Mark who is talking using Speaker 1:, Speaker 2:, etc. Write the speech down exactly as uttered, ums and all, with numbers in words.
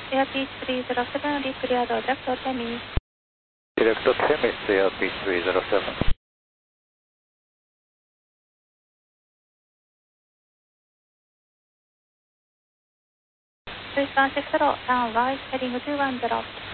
Speaker 1: Airbus three zero seven, be cleared direct to Temi.
Speaker 2: Direct to Temi, Airbus three zero seven.
Speaker 1: three one six zero, turn right, heading two one zero.